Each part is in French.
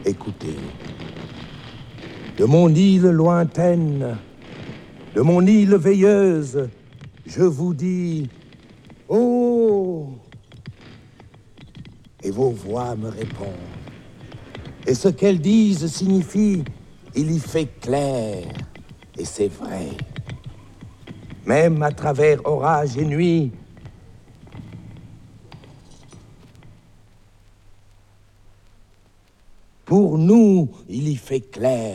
Écoutez, de mon île lointaine, de mon île veilleuse, je vous dis « Oh !» Et vos voix me répondent. Et ce qu'elles disent signifie « Il y fait clair » et c'est vrai. Même à travers orage et nuit, pour nous, il y fait clair.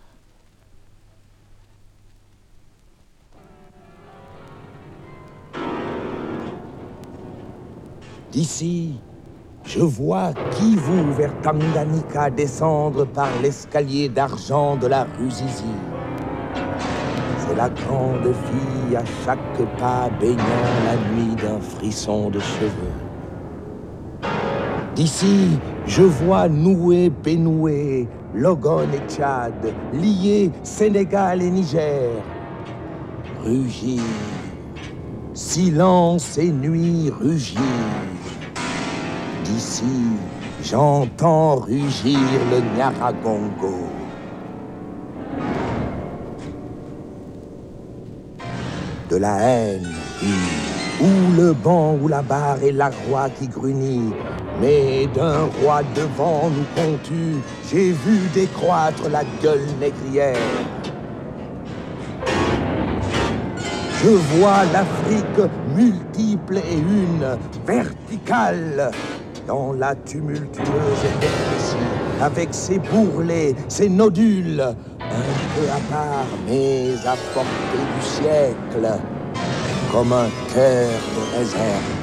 D'ici, je vois Kivu vers Tanganyika descendre par l'escalier d'argent de la rue Zizi. C'est la grande fille à chaque pas baignant la nuit d'un frisson de cheveux. D'ici, je vois nouer, Bénoué, Logone et Tchad, lier Sénégal et Niger. Rugir, silence et nuit rugir. D'ici, j'entends rugir le Nyaragongo. De la haine, ou le banc ou la barre et la roi qui grunit. Mais d'un roi devant nous contu, j'ai vu décroître la gueule négrière. Je vois l'Afrique multiple et une, verticale, dans la tumultueuse énergie, avec ses bourrelets, ses nodules, un peu à part, mais à portée du siècle, comme un cœur de réserve.